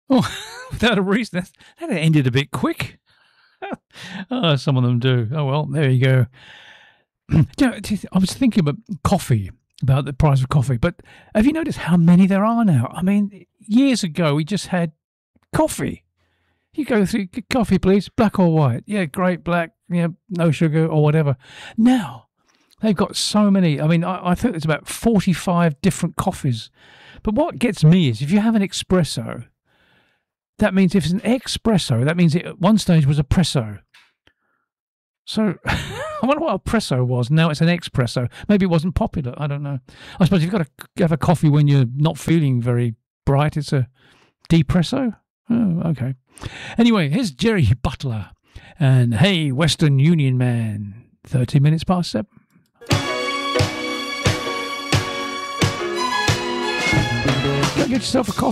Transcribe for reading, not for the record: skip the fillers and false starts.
Oh, without a reason. That ended a bit quick. Oh, some of them do. Oh, well, there you go. I was thinking about coffee, about the price of coffee, but have you noticed how many there are now? I mean, years ago, we just had coffee. You go through, coffee, please, black or white? Yeah, great, black, yeah, no sugar or whatever. Now, they've got so many. I mean, I think there's about 45 different coffees. But what gets me is if you have an espresso, that means if it's an espresso, that means it at one stage was a presso. So I wonder what a presso was. Now it's an espresso. Maybe it wasn't popular. I don't know. I suppose you've got to have a coffee when you're not feeling very bright. It's a depresso. Oh, okay. Anyway, here's Jerry Butler. And hey, Western Union Man. 30 minutes past 7. Go get yourself a coffee.